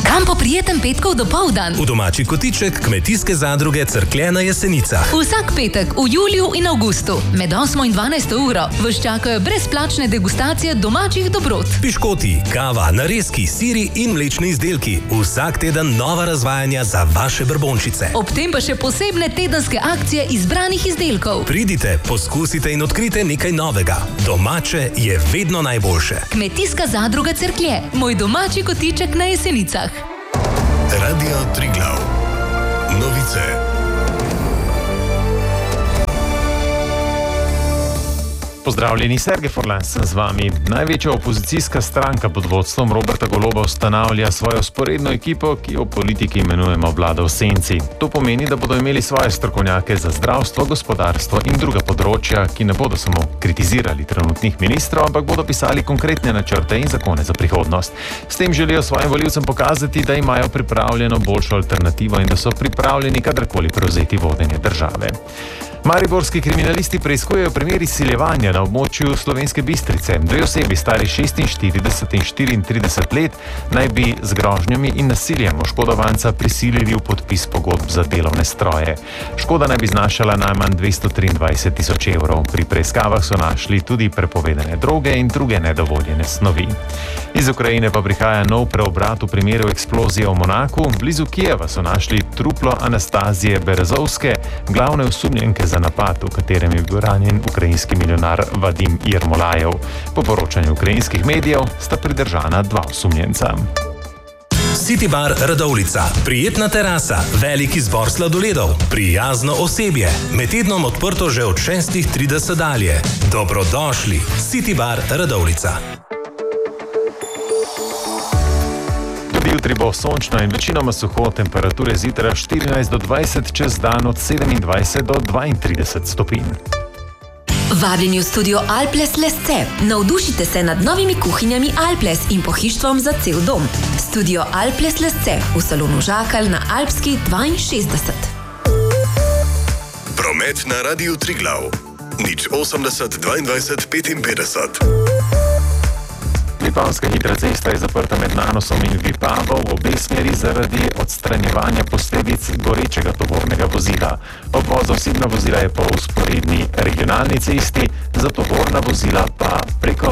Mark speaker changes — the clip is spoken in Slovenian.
Speaker 1: Kam po prijeten petkov dopoldan?
Speaker 2: V domači kotiček Kmetijske zadruge Cerklje na Jesenicah.
Speaker 1: Vsak petek v juliju in avgustu med 8 in 12 uro vas čakajo brezplačne degustacije domačih dobrot.
Speaker 2: Piškoti, kava, narezki, siri in mlečni izdelki. Vsak teden nova razvajanja za vaše brbončice.
Speaker 1: Ob tem pa še posebne tedenske akcije izbranih izdelkov.
Speaker 2: Pridite, poskusite in odkrite nekaj novega. Domače je vedno najboljše.
Speaker 1: Kmetijska zadruga Cerklje, moj domači kotiček na Jesenicah.
Speaker 3: Radio Triglav. Novice.
Speaker 4: Pozdravljeni, Sergej Forlan sem z vami. Največja opozicijska stranka pod vodstvom Roberta Goloba ustanavlja svojo sporedno ekipo, ki jo v politiki imenujemo vlada v senci. To pomeni, da bodo imeli svoje strokovnjake za zdravstvo, gospodarstvo in druga področja, ki ne bodo samo kritizirali trenutnih ministrov, ampak bodo pisali konkretne načrte in zakone za prihodnost. S tem želijo svojim volivcem pokazati, da imajo pripravljeno boljšo alternativo in da so pripravljeni kadarkoli prevzeti vodenje države. Mariborski kriminalisti preiskujejo primer izsiljevanja na območju Slovenske Bistrice. Dve osebi, stari 46 in 34 let, naj bi z grožnjami in nasiljem oškodovanca prisilili v podpis pogodb za delovne stroje. Škoda naj bi znašala najmanj 223 tisoč evrov. Pri preiskavah so našli tudi prepovedane droge in druge nedovoljene snovi. Iz Ukrajine pa prihaja nov preobrat v primeru eksplozije v Monaku. Blizu Kijeva so našli truplo Anastazije Berezovske, glavne osumljenke za napad, v katerem je bil ranjen ukrajinski milijonar Vadim Jermolajev. Po poročanju ukrajinskih medijev sta pridržana dva osumljenca.
Speaker 2: City Bar Radovljica. Prijetna terasa, velik izbor sladoledov, prijazno osebje. Med tednom odprto že od 6:30 dalje. Dobrodošli. City Bar Radovljica.
Speaker 4: Jutri bo sončno in večinoma suho, temperature zjutraj 14 do 20, čez dan od 27 do 32 stopinj.
Speaker 5: Vabljeni v studio Alples Lesce. Navdušite se nad novimi kuhinjami Alples in pohištvom za cel dom. Studio Alples Lesce v salonu Žakalj na Alpski 62.
Speaker 3: Promet na Radiu Triglav. 080 22 55.
Speaker 4: Vipavska hitra cesta je zaprta med Nanosom in Vipavo v obe smeri zaradi odstranjevanja posledic gorečega tovornega vozila. Obvoz osebna vozila je po vzporedni regionalni cesti, za tovorna vozila pa preko